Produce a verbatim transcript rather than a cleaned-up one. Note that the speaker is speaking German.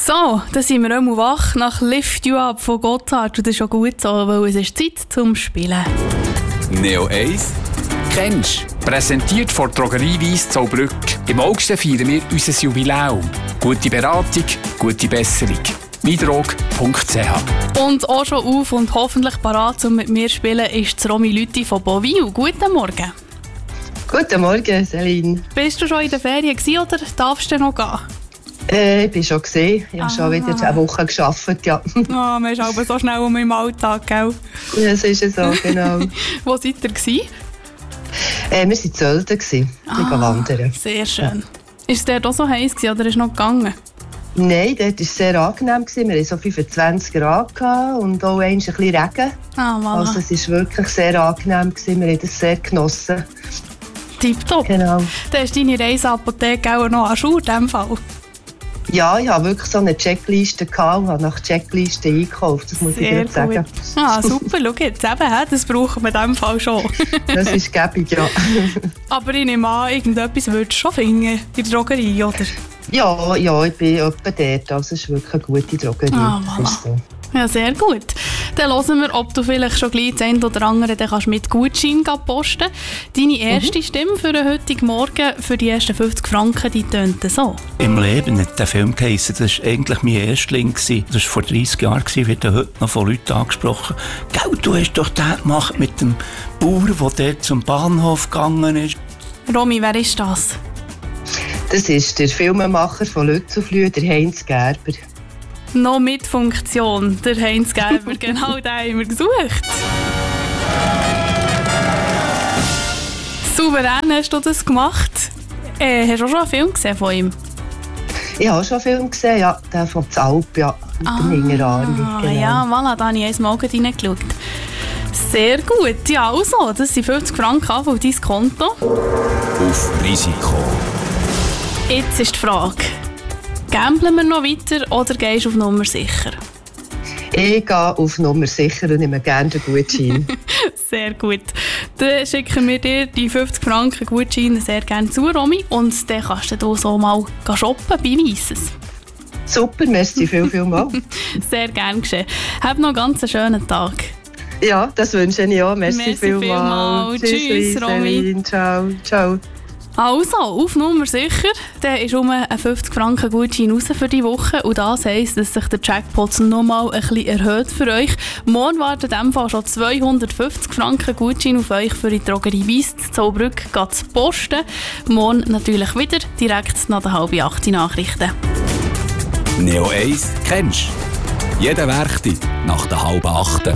So, dann sind wir einmal wach nach «Lift You Up» von Gotthard. Und das ist schon gut so, weil es ist Zeit zum Spielen. Neo eins kennst du? Präsentiert von der Drogerie Weiss Zollbrück. Im August feiern wir unser Jubiläum. Gute Beratung, gute Besserung. Weidrog punkt c h. Und auch schon auf und hoffentlich parat, um mit mir zu spielen, ist das Romy Lüthi von Bovio. Guten Morgen. Guten Morgen, Celine. Bist du schon in der Ferien gewesen, oder darfst du noch gehen? Äh, ich bin schon gesehen. Ich habe schon wieder eine Woche gearbeitet, ja. Oh, man ist aber so schnell um im Alltag, gell? Ja, das ist so, genau. Wo seid ihr gewesen? Äh, wir waren in Zölden, wir ah, wandern. Sehr schön. Ist es dort auch so heiß gewesen, oder ist es noch gegangen? Nein, dort war es sehr angenehm. Wir hatten so fünfundzwanzig Grad und auch ein bisschen Regen. Ah, voilà. Also es war wirklich sehr angenehm. Wir haben das sehr genossen. Tipptopp. Genau. Dann hast du deine Reiseapotheke auch noch an Schuhe in diesem Fall. Ja, ich hatte wirklich so eine Checkliste gehabt und habe nach Checkliste eingekauft. Das muss sehr ich dir sagen. Ah, super. Schau jetzt eben, das brauchen wir in diesem Fall schon. Das ist gäbig, ja. Aber ich nehme an, irgendetwas würdest du schon finden in der Drogerie, oder? Ja, ja, ich bin etwa dort. Also es ist wirklich eine gute Drogerie. Ah, voilà. Das ist so. Ja, sehr gut. Dann hören wir, ob du vielleicht schon gleich das eine oder andere dann kannst mit Gutschein posten. Deine erste mhm. Stimme für den heutigen Morgen, für die ersten fünfzig Franken, die tönte so. Im Leben hat der Film geheissen. Das war eigentlich mein Erstling. Das war vor dreissig Jahren, wird heute noch von Leuten angesprochen. Gell, du hast doch den gemacht mit dem Bauer, der dort zum Bahnhof gegangen ist. Romy, wer ist das? Das ist der Filmemacher von Lützelflüh, der Heinz Gerber. Noch mit Funktion, der Heinz Gerber, genau den haben wir gesucht. Souverän hast du das gemacht. Äh, hast du auch schon einen Film gesehen von ihm? Ich habe schon einen Film gesehen, ja, der von Zalp, ja, mit ah, dem Hingerarm. Genau. Ja, voilà, da habe ich einmal reingeschaut. Sehr gut, ja, also, das sind fünfzig Franken auf dein Konto. Auf Risiko. Jetzt ist die Frage, gamblen wir noch weiter oder gehst du auf Nummer sicher? Ich gehe auf Nummer sicher und nehme gerne den Gutschein. Sehr gut. Dann schicken wir dir die fünfzig Franken Gutschein sehr gerne zu, Romy. Und dann kannst du so mal shoppen bei Weisses. Super, merci viel, viel mal. Sehr gerne geschehen. Hab noch einen ganz schönen Tag. Ja, das wünsche ich auch. Merci, merci viel viel mal. Tschüss, Tschüss, Romy. Ciao, ciao. Also, auf Nummer sicher, dann ist um ein fünfzig Franken Gutschein raus für die Woche und das heisst, dass sich der Jackpot nochmal ein bisschen erhöht für euch. Morgen warten in diesem Fall schon zweihundertfünfzig Franken Gutschein auf euch für die Drogerie Weiss in Zollbrück zu posten. Morgen natürlich wieder, direkt nach der halben acht Nachrichten. Neo eins kennst du? Jeden Werktag nach der halben acht.